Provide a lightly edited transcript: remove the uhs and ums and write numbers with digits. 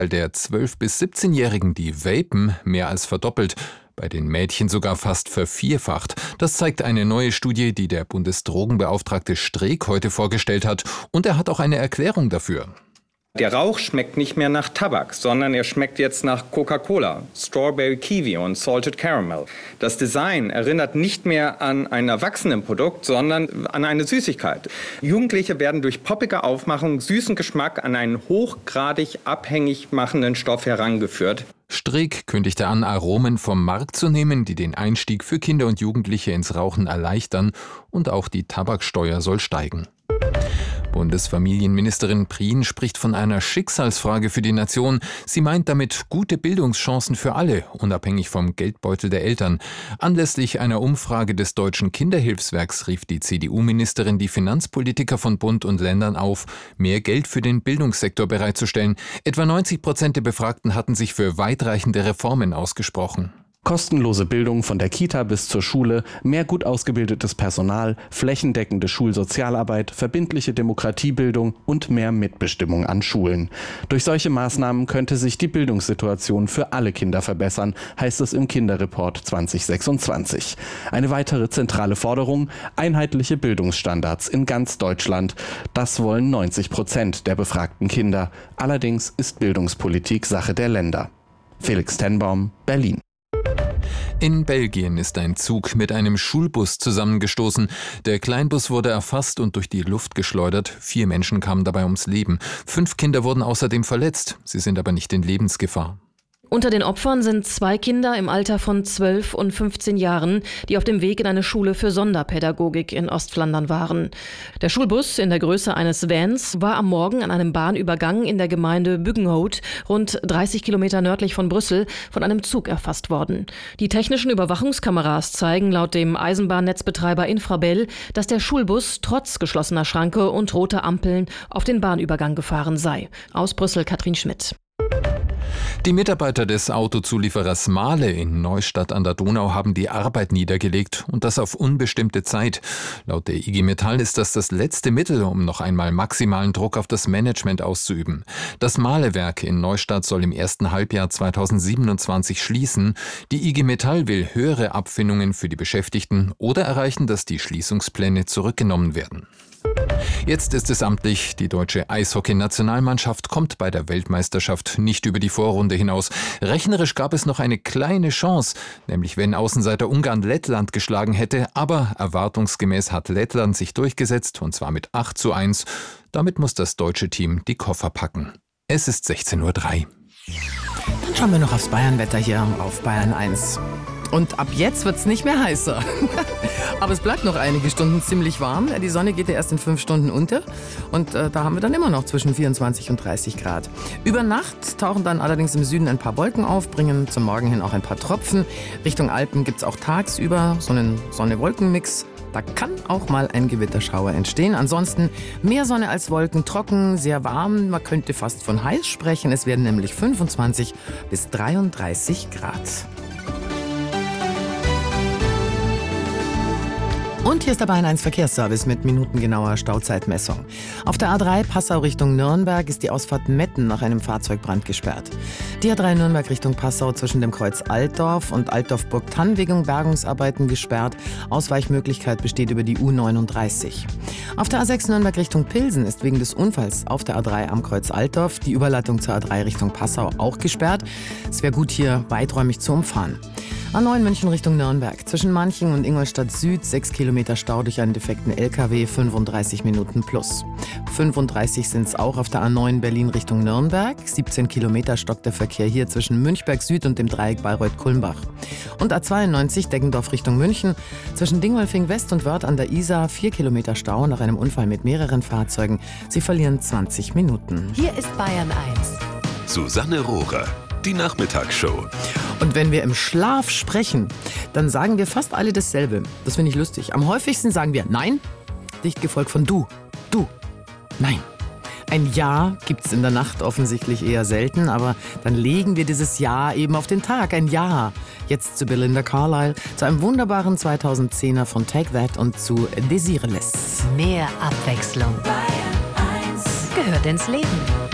der 12- bis 17-Jährigen, die vapen, mehr als verdoppelt, bei den Mädchen sogar fast vervierfacht. Das zeigt eine neue Studie, die der Bundesdrogenbeauftragte Streeck heute vorgestellt hat. Und er hat auch eine Erklärung dafür. Der Rauch schmeckt nicht mehr nach Tabak, sondern er schmeckt jetzt nach Coca-Cola, Strawberry Kiwi und Salted Caramel. Das Design erinnert nicht mehr an ein Erwachsenenprodukt, sondern an eine Süßigkeit. Jugendliche werden durch poppige Aufmachung süßen Geschmack an einen hochgradig abhängig machenden Stoff herangeführt. Streeck kündigte an, Aromen vom Markt zu nehmen, die den Einstieg für Kinder und Jugendliche ins Rauchen erleichtern, und auch die Tabaksteuer soll steigen. Bundesfamilienministerin Prien spricht von einer Schicksalsfrage für die Nation. Sie meint damit gute Bildungschancen für alle, unabhängig vom Geldbeutel der Eltern. Anlässlich einer Umfrage des Deutschen Kinderhilfswerks rief die CDU-Ministerin die Finanzpolitiker von Bund und Ländern auf, mehr Geld für den Bildungssektor bereitzustellen. Etwa 90% der Befragten hatten sich für weitreichende Reformen ausgesprochen. Kostenlose Bildung von der Kita bis zur Schule, mehr gut ausgebildetes Personal, flächendeckende Schulsozialarbeit, verbindliche Demokratiebildung und mehr Mitbestimmung an Schulen. Durch solche Maßnahmen könnte sich die Bildungssituation für alle Kinder verbessern, heißt es im Kinderreport 2026. Eine weitere zentrale Forderung: einheitliche Bildungsstandards in ganz Deutschland. Das wollen 90% der befragten Kinder. Allerdings ist Bildungspolitik Sache der Länder. Felix Tenbaum, Berlin. In Belgien ist ein Zug mit einem Schulbus zusammengestoßen. Der Kleinbus wurde erfasst und durch die Luft geschleudert. 4 Menschen kamen dabei ums Leben. 5 Kinder wurden außerdem verletzt. Sie sind aber nicht in Lebensgefahr. Unter den Opfern sind 2 Kinder im Alter von 12 und 15 Jahren, die auf dem Weg in eine Schule für Sonderpädagogik in Ostflandern waren. Der Schulbus in der Größe eines Vans war am Morgen an einem Bahnübergang in der Gemeinde Buggenhout, rund 30 Kilometer nördlich von Brüssel, von einem Zug erfasst worden. Die technischen Überwachungskameras zeigen laut dem Eisenbahnnetzbetreiber Infrabel, dass der Schulbus trotz geschlossener Schranke und roter Ampeln auf den Bahnübergang gefahren sei. Aus Brüssel Katrin Schmidt. Die Mitarbeiter des Autozulieferers Mahle in Neustadt an der Donau haben die Arbeit niedergelegt, und das auf unbestimmte Zeit. Laut der IG Metall ist das letzte Mittel, um noch einmal maximalen Druck auf das Management auszuüben. Das Mahlewerk in Neustadt soll im ersten Halbjahr 2027 schließen. Die IG Metall will höhere Abfindungen für die Beschäftigten oder erreichen, dass die Schließungspläne zurückgenommen werden. Jetzt ist es amtlich, die deutsche Eishockey-Nationalmannschaft kommt bei der Weltmeisterschaft nicht über die Vorrunde hinaus. Rechnerisch gab es noch eine kleine Chance, nämlich wenn Außenseiter Ungarn Lettland geschlagen hätte, aber erwartungsgemäß hat Lettland sich durchgesetzt, und zwar mit 8:1. Damit muss das deutsche Team die Koffer packen. Es ist 16:03 Uhr. Dann schauen wir noch aufs Bayernwetter hier auf Bayern 1. Und ab jetzt wird es nicht mehr heißer. Aber es bleibt noch einige Stunden ziemlich warm. Die Sonne geht ja erst in 5 Stunden unter. Und da haben wir dann immer noch zwischen 24 und 30 Grad. Über Nacht tauchen dann allerdings im Süden ein paar Wolken auf, bringen zum Morgen hin auch ein paar Tropfen. Richtung Alpen gibt es auch tagsüber so einen Sonne-Wolken-Mix. Da kann auch mal ein Gewitterschauer entstehen. Ansonsten mehr Sonne als Wolken, trocken, sehr warm. Man könnte fast von heiß sprechen. Es werden nämlich 25 bis 33 Grad. Und hier ist der Bayern 1 Verkehrsservice mit minutengenauer Stauzeitmessung. Auf der A3 Passau Richtung Nürnberg ist die Ausfahrt Metten nach einem Fahrzeugbrand gesperrt. Die A3 Nürnberg Richtung Passau zwischen dem Kreuz Altdorf und Altdorf-Burgthann wegen Bergungsarbeiten gesperrt. Ausweichmöglichkeit besteht über die U39. Auf der A6 Nürnberg Richtung Pilsen ist wegen des Unfalls auf der A3 am Kreuz Altdorf die Überleitung zur A3 Richtung Passau auch gesperrt. Es wäre gut, hier weiträumig zu umfahren. A9 München Richtung Nürnberg. Zwischen Manching und Ingolstadt Süd 6 Kilometer Stau durch einen defekten LKW, 35 Minuten plus. 35 sind es auch auf der A9 Berlin Richtung Nürnberg. 17 Kilometer stockt der Verkehr hier zwischen Münchberg Süd und dem Dreieck Bayreuth-Kulmbach. Und A92 Deggendorf Richtung München. Zwischen Dingolfing West und Wörth an der Isar 4 Kilometer Stau nach einem Unfall mit mehreren Fahrzeugen. Sie verlieren 20 Minuten. Hier ist Bayern 1. Susanne Rohrer. Die Nachmittagsshow. Und wenn wir im Schlaf sprechen, dann sagen wir fast alle dasselbe. Das finde ich lustig. Am häufigsten sagen wir Nein, dicht gefolgt von Du, Nein. Ein Ja gibt es in der Nacht offensichtlich eher selten, aber dann legen wir dieses Ja eben auf den Tag. Ein Ja. Jetzt zu Belinda Carlisle, zu einem wunderbaren 2010er von Take That und zu Desireless. Mehr Abwechslung. Bayern 1 gehört ins Leben.